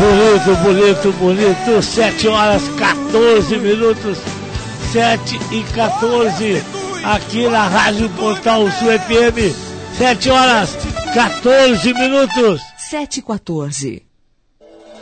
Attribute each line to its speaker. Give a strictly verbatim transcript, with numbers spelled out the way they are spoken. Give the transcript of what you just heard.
Speaker 1: Bonito, bonito, bonito. Sete horas, quatorze minutos. Sete e quatorze. Aqui na Rádio Portal Sul F M. Sete horas, quatorze minutos.
Speaker 2: Sete e quatorze.